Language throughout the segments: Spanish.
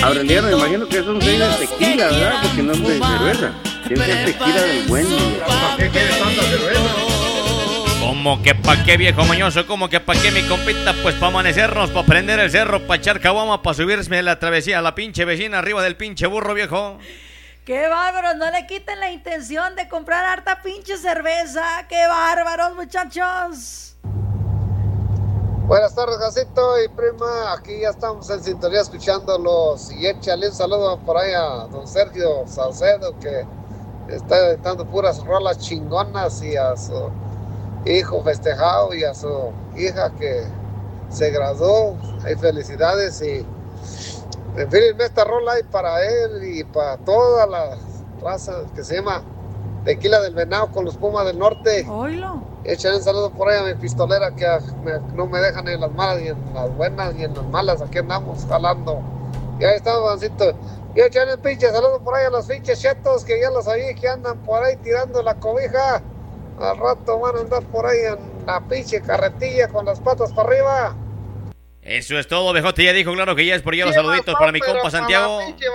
Aureliano, me imagino que son 6 de tequila, ¿verdad? Porque no es de cerveza. Tiene que ser tequila del bueno. ¿Para qué quieres tanta cerveza? ¿Cómo que pa' qué, viejo mañoso? ¿Cómo que pa' qué, mi compita? Pues pa' amanecernos, pa' prender el cerro, pa' echar caguama, pa' subirme la travesía a la pinche vecina arriba del pinche burro, viejo. ¡Qué bárbaros! No le quiten la intención de comprar harta pinche cerveza. ¡Qué bárbaros, muchachos! Buenas tardes, Jacito y prima. Aquí ya estamos en sintonía escuchándolos. Y échale un saludo por ahí a don Sergio Saucedo, que está editando puras rolas chingonas, y a su hijo festejado y a su hija que se graduó. Hay felicidades y en fin, esta rola hay para él y para toda la raza que se llama Tequila del Venado con los Pumas del Norte. ¡Oilo! Échale un saludo por ahí a mi pistolera que no me dejan en las malas, ni en las buenas, ni en las malas. Aquí andamos jalando. Y ahí estamos, Juancito. Y échale un pinche saludo por ahí a los pinches chetos que ya los oí que andan por ahí tirando la cobija. Al rato van a andar por ahí en la pinche carretilla con las patas para arriba. Eso es todo, viejote. Ya dijo, claro que ya es por allá los saluditos para mi compa Santiago.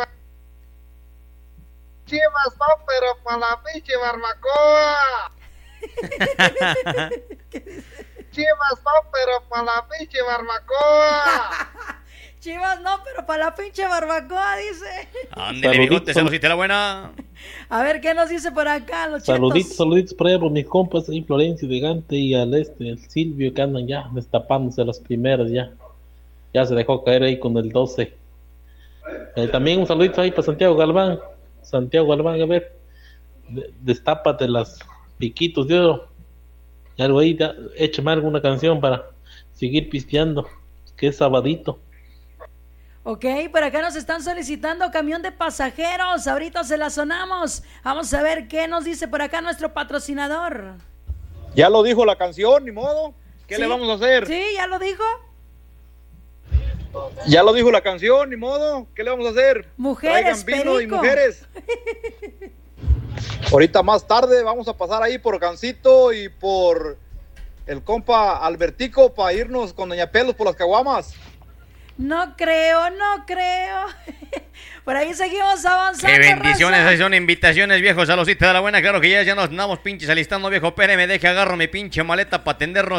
Chivas no, pero para la pinche barbacoa. Chivas no, pero para la pinche barbacoa. Chivas no, pero para la pinche barbacoa, dice. Ándale, bigote, saludita la buena. A ver, ¿qué nos dice por acá, los chetos? Saluditos por allá por mis compas ahí, Florencio de Gante y el Silvio, que andan ya destapándose las primeras ya. Ya se dejó caer ahí con el 12. También un saludito ahí para Santiago Galván. Santiago Galván, a ver, destápate las piquitos de oro. Y algo ahí, échame alguna canción para seguir pisteando, que es sabadito. Ok, por acá nos están solicitando camión de pasajeros. Ahorita se la sonamos. Vamos a ver qué nos dice por acá nuestro patrocinador. Ya lo dijo la canción, ni modo. ¿Qué le vamos a hacer? Sí, ya lo dijo. Ya lo dijo la canción, ni modo. ¿Qué le vamos a hacer? Mujeres, traigan vino perico. y mujeres. Ahorita más tarde vamos a pasar ahí por Gancito y por el compa Albertico para irnos con Doña Pelos por las caguamas. No creo. Por ahí seguimos avanzando. Qué bendiciones, raza. esas son invitaciones, viejo. Saludita de la buena. Claro que ya nos andamos pinches alistando, viejo. Espéreme, deje agarro mi pinche maleta para atendernos.